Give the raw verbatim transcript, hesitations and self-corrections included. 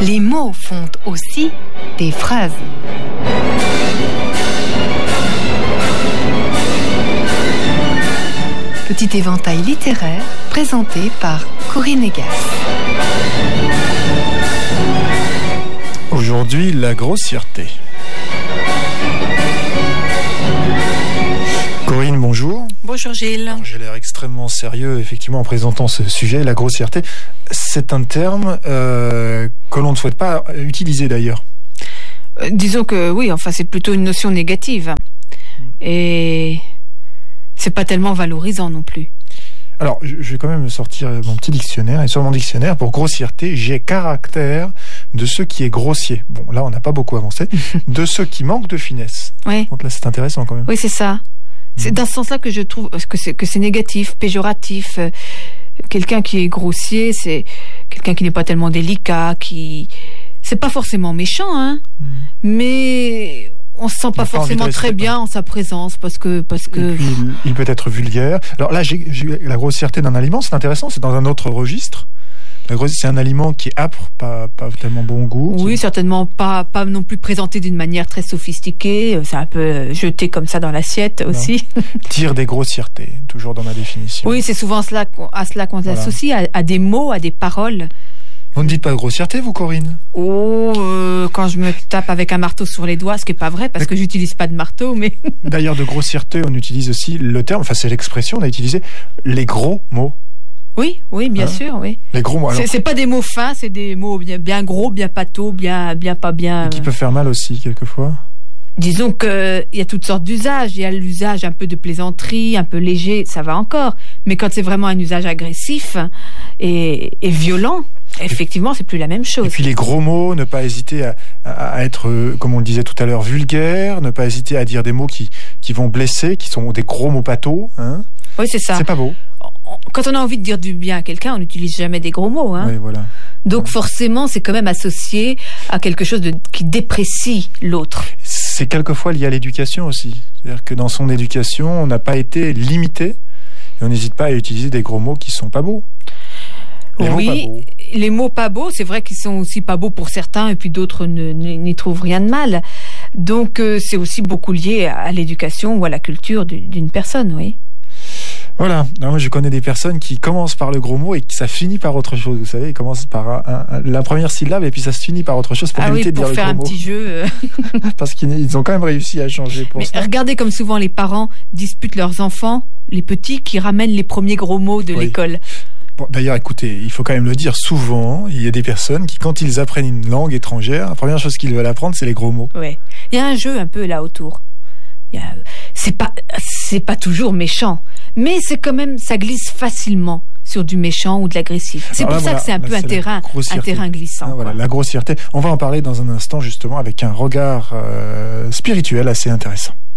Les mots font aussi des phrases. Petit éventail littéraire présenté par Corinne Egas. Aujourd'hui, la grossièreté. Corinne, bonjour. Bonjour Gilles. Alors, j'ai l'air extrêmement sérieux, effectivement, en présentant ce sujet, la grossièreté. C'est un terme euh, que l'on ne souhaite pas utiliser d'ailleurs. Euh, disons que oui, enfin c'est plutôt une notion négative. Et c'est pas tellement valorisant non plus. Alors, je vais quand même sortir mon petit dictionnaire. Et sur mon dictionnaire, pour grossièreté, j'ai caractère de ce qui est grossier. Bon, là, on n'a pas beaucoup avancé. De ce qui manque de finesse. Oui. Donc là, c'est intéressant quand même. Oui, c'est ça. C'est dans ce sens-là que je trouve que c'est, que c'est négatif, péjoratif. Euh, quelqu'un qui est grossier, c'est quelqu'un qui n'est pas tellement délicat, qui... C'est pas forcément méchant, hein, mm. mais... on se sent pas forcément très bien en sa présence parce que parce que et puis, il, il peut être vulgaire. Alors là, j'ai, j'ai la grossièreté d'un aliment, c'est intéressant, c'est dans un autre registre. La grossièreté, c'est un aliment qui est âpre, pas pas tellement bon goût. Oui, qui... certainement pas pas non plus présenté d'une manière très sophistiquée. C'est un peu jeté comme ça dans l'assiette aussi. Tire des grossièretés, toujours dans ma définition. Oui, c'est souvent cela à cela qu'on voilà. l'associe à, à des mots, à des paroles. Vous ne dites pas de grossièreté, vous, Corinne ? Oh, euh, quand je me tape avec un marteau sur les doigts, ce qui n'est pas vrai, parce que j'utilise pas de marteau, mais... D'ailleurs, de grossièreté, on utilise aussi le terme, enfin c'est l'expression, on a utilisé les gros mots. Oui, oui, bien hein sûr, oui. Les gros mots, alors... C'est, c'est pas des mots fins, c'est des mots bien, bien gros, bien pâteaux, bien, bien pas bien... Et qui peuvent faire mal aussi, quelquefois. Disons qu'il y a toutes sortes d'usages. Il y a l'usage un peu de plaisanterie, un peu léger, ça va encore. Mais quand c'est vraiment un usage agressif et, et violent... Effectivement, c'est plus la même chose. Et puis les gros mots, ne pas hésiter à, à être, euh, comme on le disait tout à l'heure, vulgaire, ne pas hésiter à dire des mots qui, qui vont blesser, qui sont des gros mots pâteaux. Hein. Oui, c'est ça. C'est pas beau. Quand on a envie de dire du bien à quelqu'un, on n'utilise jamais des gros mots. Hein. Oui, voilà. Donc forcément, c'est quand même associé à quelque chose de, qui déprécie l'autre. C'est quelquefois lié à l'éducation aussi. C'est-à-dire que dans son éducation, on n'a pas été limité et on n'hésite pas à utiliser des gros mots qui sont pas beaux. Les oui, mots pas beaux. Les mots pas beaux, c'est vrai qu'ils sont aussi pas beaux pour certains et puis d'autres ne, ne, n'y trouvent rien de mal. Donc euh, c'est aussi beaucoup lié à l'éducation ou à la culture d'une, d'une personne, oui. Voilà, non, moi je connais des personnes qui commencent par le gros mot et que ça finit par autre chose, vous savez, ils commencent par un, un, la première syllabe et puis ça se finit par autre chose pour ah éviter oui, de dire le gros mot. Pour faire un petit jeu. Euh... Parce qu'ils ont quand même réussi à changer pour Mais ça. Regardez comme souvent les parents disputent leurs enfants, les petits qui ramènent les premiers gros mots de oui. l'école. Bon, d'ailleurs, écoutez, il faut quand même le dire, souvent, il y a des personnes qui, quand ils apprennent une langue étrangère, la première chose qu'ils veulent apprendre, c'est les gros mots. Ouais. Il y a un jeu un peu là autour. Il y a... C'est pas, c'est pas toujours méchant, mais c'est quand même, ça glisse facilement sur du méchant ou de l'agressif. C'est Alors pour là, ça voilà, que c'est un là, peu un terrain, un terrain glissant. Ah, voilà, la grossièreté. On va en parler dans un instant, justement, avec un regard euh, spirituel assez intéressant.